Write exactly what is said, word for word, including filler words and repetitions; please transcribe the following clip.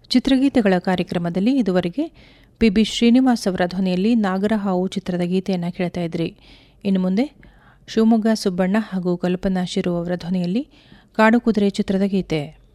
ಚಿತ್ರಗೀತೆಗಳ ಕಾರ್ಯಕ್ರಮದಲ್ಲಿ ಇದುವರೆಗೆ ಪಿ ಬಿ ಶ್ರೀನಿವಾಸ್ ಅವರ ಧ್ವನಿಯಲ್ಲಿ ನಾಗರಹಾವು ಚಿತ್ರದ ಗೀತೆಯನ್ನು ಕೇಳ್ತಾ ಇದ್ರಿ. ಇನ್ನು ಮುಂದೆ ಶಿವಮೊಗ್ಗ ಸುಬ್ಬಣ್ಣ ಹಾಗೂ ಕಲ್ಪನಾ ಶಿರು ಅವರ ಧ್ವನಿಯಲ್ಲಿ ಕಾಡುಕುದುರೆ ಚಿತ್ರದ ಗೀತೆ.